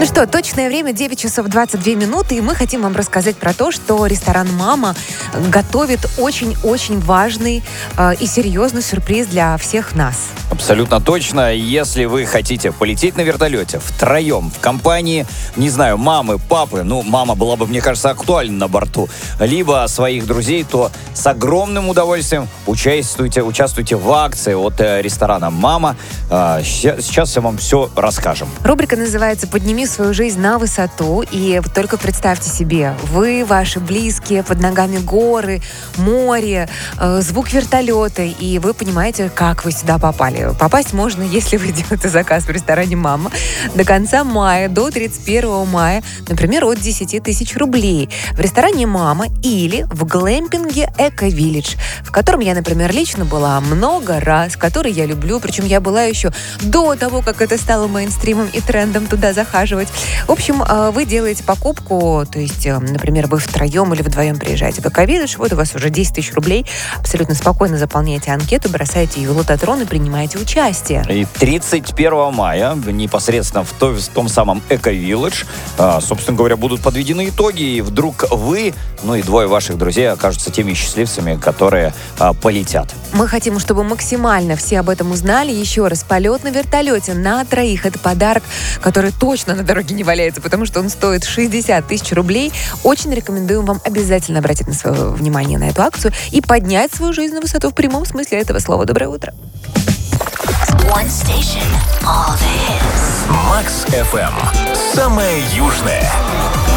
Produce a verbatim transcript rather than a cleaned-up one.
Ну что, точное время девять часов двадцать две минуты, и мы хотим вам рассказать про то, что ресторан «Мама» готовит очень-очень важный э, и серьезный сюрприз для всех нас. Абсолютно точно. Если вы хотите полететь на вертолете втроем, в компании, не знаю, мамы, папы, ну, мама была бы, мне кажется, актуальна на борту, либо своих друзей, то с огромным удовольствием участвуйте, участвуйте в акции от э, ресторана «Мама». Э, сейчас я вам все расскажем. Рубрика называется «Подними свою жизнь на высоту». И только представьте себе, вы, ваши близкие, под ногами горы, море, э, звук вертолета, и вы понимаете, как вы сюда попали. Попасть можно, если вы делаете заказ в ресторане «Мама» до конца мая, до тридцать первого мая, например, от десять тысяч рублей. В ресторане «Мама» или в глэмпинге «Эко-Виллидж», в котором я, например, лично была много раз, который я люблю, причем я была еще до того, как это стало мейнстримом и трендом туда захаживать. В общем, вы делаете покупку, то есть, например, вы втроем или вдвоем приезжаете в «Эко-Виллидж», вот у вас уже десять тысяч рублей, абсолютно спокойно заполняете анкету, бросаете ее в лототрон и принимаете участие. И тридцать первого мая непосредственно в, то, в том самом «Эко-Виллидж», а, собственно говоря, будут подведены итоги, и вдруг вы, ну и двое ваших друзей окажутся теми счастливцами, которые а, полетят. Мы хотим, чтобы максимально все об этом узнали. Еще раз, полет на вертолете на троих – это подарок, который точно на дороге не валяется, потому что он стоит шестьдесят тысяч рублей. Очень рекомендуем вам обязательно обратить на свое внимание на эту акцию и поднять свою жизнь на высоту в прямом смысле этого слова. Доброе утро. One station, all the hits. Макс эф эм. Самая южная.